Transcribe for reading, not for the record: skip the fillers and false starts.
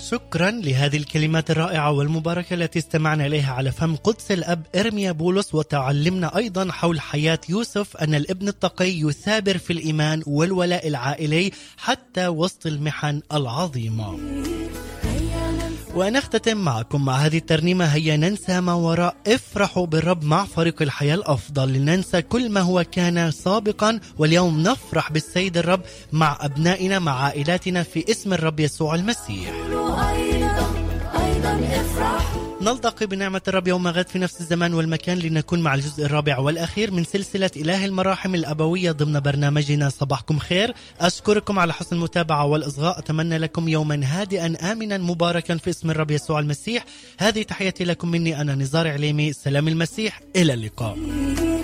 شكرا لهذه الكلمات الرائعة والمباركة التي استمعنا إليها على فم قدس الأب إرميا بولس. وتعلمنا أيضا حول حياة يوسف أن الابن التقي يثابر في الإيمان والولاء العائلي حتى وسط المحن العظيمة. ونختتم معكم مع هذه الترنيمة: هيا ننسى ما وراء، افرحوا بالرب مع فريق الحياة الأفضل، لننسى كل ما هو كان سابقا واليوم نفرح بالسيد الرب مع أبنائنا مع عائلاتنا في اسم الرب يسوع المسيح. نلتقي بنعمة الرب يوم غد في نفس الزمان والمكان لنكون مع الجزء الرابع والأخير من سلسلة إله المراحم الأبوية ضمن برنامجنا صباحكم خير. أشكركم على حسن المتابعة والإصغاء. أتمنى لكم يوما هادئا آمنا مباركا في اسم الرب يسوع المسيح. هذه تحياتي لكم مني أنا نزار عليمي. سلام المسيح، إلى اللقاء.